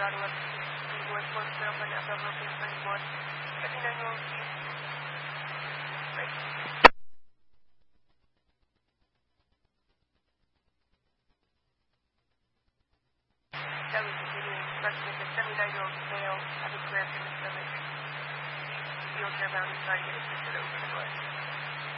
baru at was confirmed na appropriate for boss. Kasi nag-notice, like, that was continuing, but with the 79-year-old male having grandparents of it, he's wheelchair bound and trying to get assisted over the bush.